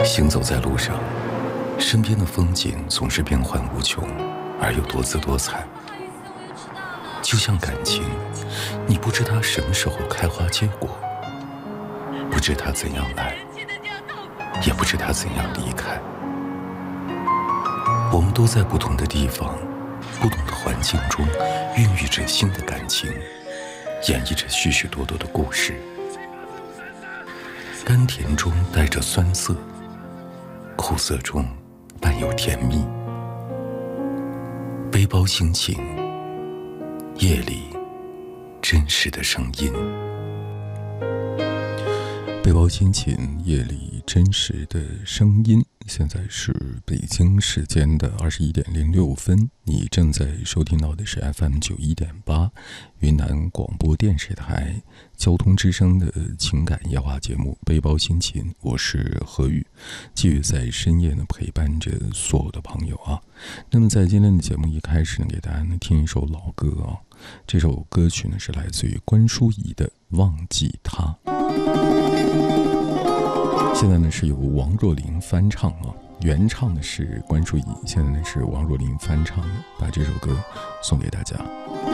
行走在路上，身边的风景总是变幻无穷，而又多姿多彩。就像感情，你不知它什么时候开花结果，不知它怎样来，也不知它怎样离开。我们都在不同的地方，不同的环境中，孕育着新的感情，演绎着许许多多的故事。甘甜中带着酸涩，苦涩中伴有甜蜜。背包心情，夜里真实的声音。背包心情，夜里真实的声音。现在是北京时间的21:06，你正在收听到的是 FM91.8 云南广播电视台交通之声的情感夜话节目《背包心情》，我是何宇，继续在深夜呢陪伴着所有的朋友啊。那么在今天的节目一开始呢，给大家呢听一首老歌啊，这首歌曲呢是来自于关淑怡的《忘记他》。现在呢是由王若琳翻唱啊，原唱的是关淑怡，现在呢是王若琳翻唱的，把这首歌送给大家。